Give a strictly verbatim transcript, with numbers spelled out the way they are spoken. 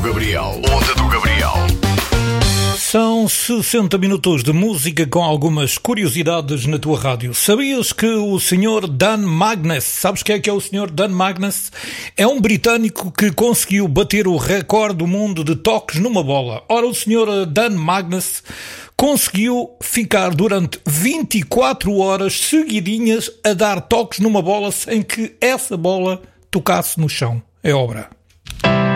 Gabriel. Onda do Gabriel. São sessenta minutos de música com algumas curiosidades na tua rádio. Sabias que o senhor Dan Magnus, sabes quem é que é o senhor Dan Magnus? É um britânico que conseguiu bater o recorde do mundo de toques numa bola. Ora, o senhor Dan Magnus conseguiu ficar durante vinte e quatro horas seguidinhas a dar toques numa bola sem que essa bola tocasse no chão. É obra.